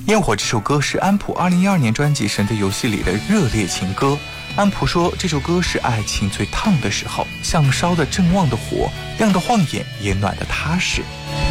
焰火这首歌是安普2012年专辑《神的游戏》里的热烈情歌。安普说，这首歌是爱情最烫的时候，像烧得正旺的火，亮得晃眼，也暖得踏实。